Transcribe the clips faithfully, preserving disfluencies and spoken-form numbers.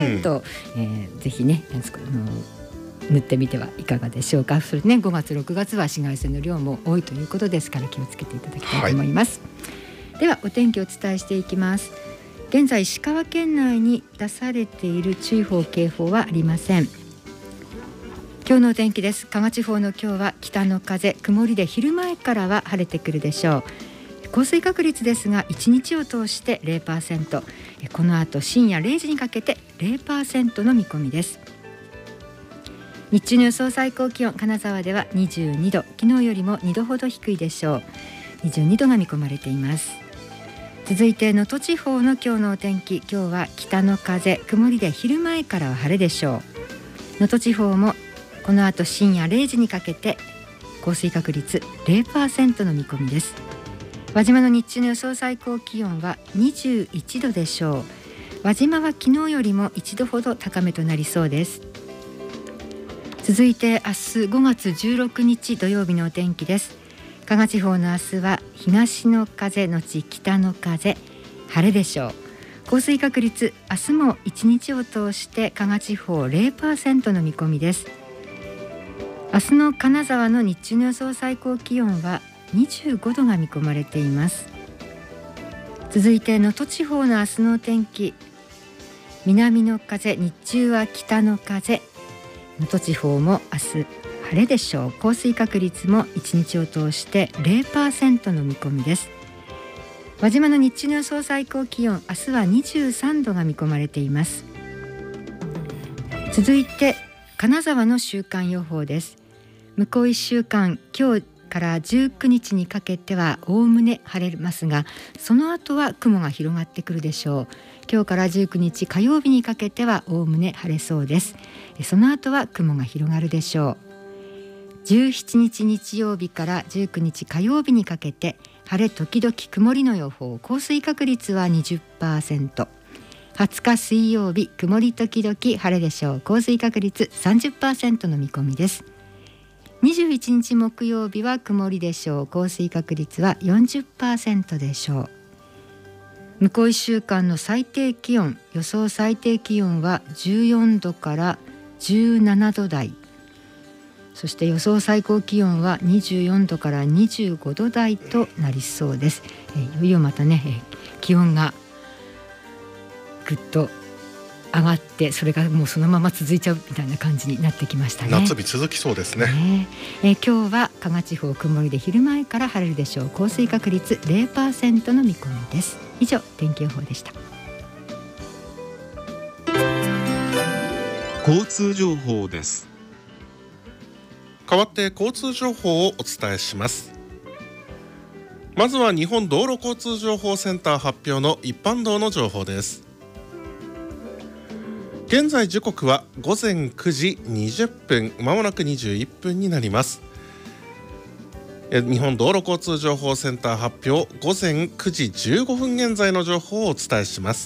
と、えー、ぜひね、あの塗ってみてはいかがでしょうか。それね、ごがつろくがつは紫外線の量も多いということですから、気をつけていただきたいと思います、はい、ではお天気をお伝えしていきます。現在石川県内に出されている注意報警報はありません。今日のお天気です。加賀地方の今日は北の風、曇りで昼前からは晴れてくるでしょう。降水確率ですがいちにちを通して ゼロパーセント、 この後深夜れいじにかけて ゼロパーセント の見込みです。日中の予想最高気温、金沢ではにじゅうにど、昨日よりもにどほど低いでしょう。にじゅうにどが見込まれています。続いて能登地方の今日のお天気、今日は北の風、曇りで昼前からは晴れでしょう。能登地方もこの後深夜れいじにかけて降水確率 ゼロパーセント の見込みです。輪島の日中の予想最高気温はにじゅういちどでしょう。輪島は昨日よりもいちどほど高めとなりそうです。続いて明日ごがつじゅうろくにち土曜日のお天気です。加賀地方の明日は東の風のち北の風、晴れでしょう。降水確率、明日もいちにちを通して加賀地方 ゼロパーセント の見込みです。明日の金沢の日中の予想最高気温はにじゅうごどが見込まれています。続いて能登地方の明日のお天気、南の風、日中は北の風、能登地方も明日晴れでしょう。降水確率もいちにちを通して ゼロパーセント の見込みです。輪島の日中の予想最高気温、明日はにじゅうさんどが見込まれています。続いて金沢の週間予報です。向こういっしゅうかん、今日からじゅうくにちにかけてはおおむね晴れますが、その後は雲が広がってくるでしょう。今日からじゅうくにち火曜日にかけてはおおむね晴れそうです。その後は雲が広がるでしょう。じゅうしちにち日曜日からじゅうくにち火曜日にかけて晴れ時々曇りの予報、降水確率は にじゅっパーセント。はつか水曜日、曇り時々晴れでしょう。降水確率 さんじゅっパーセント の見込みです。にじゅういちにち木曜日は曇りでしょう。降水確率は よんじゅっパーセント でしょう。向こういっしゅうかんの最低気温、予想最低気温はじゅうよんどからじゅうななど台、そして予想最高気温はにじゅうよんどからにじゅうごど台となりそうです。えいよいよまたね、え気温がぐっと上がって、それがもうそのまま続いちゃうみたいな感じになってきましたね。 夏日続きそうですね。 ねえ今日は加賀地方曇りで昼前から晴れるでしょう。降水確率 ゼロパーセント の見込みです。以上、天気予報でした。 交通情報です。 代わって交通情報をお伝えします。まずは日本道路交通情報センター発表の一般道の情報です。現在時刻はごぜんくじにじゅっぷん、まもなくにじゅういっぷんになります。日本道路交通情報センター発表、ごぜんくじじゅうごふん現在の情報をお伝えします。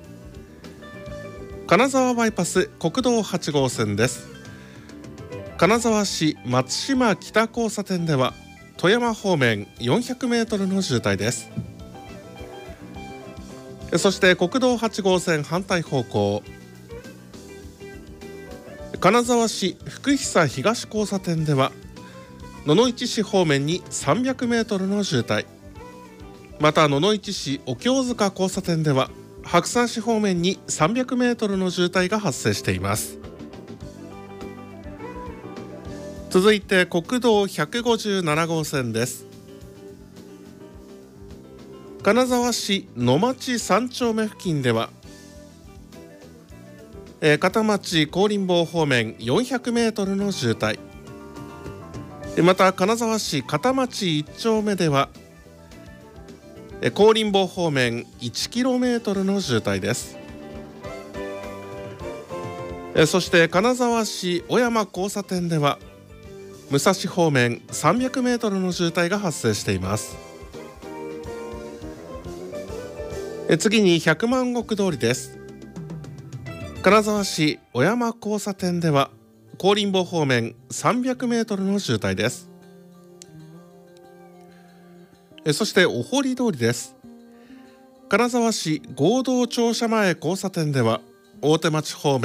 金沢バイパス国道はちごうせんです。金沢市松島北交差点では富山方面よんひゃくメートルの渋滞です。そして国道はちごうせん反対方向、金沢市福久東交差点では野々市市方面にさんびゃくメートルの渋滞、また野々市市お経塚交差点では白山市方面にさんびゃくメートルの渋滞が発生しています。続いて国道ひゃくごじゅうななごうせんです。金沢市野町さんちょうめ付近ではえー、片町高林坊方面よんひゃくメートルの渋滞、また金沢市片町いっちょうめではえー、高林坊方面いちキロメートルの渋滞です。えー、そして金沢市小山交差点では武蔵方面さんびゃくメートルの渋滞が発生しています。えー、次に百万石通りです。金沢市小山交差点では高林坊方面さんびゃくメートルの渋滞です。えそしてお堀通りです。金沢市合同庁舎前交差点では大手町方面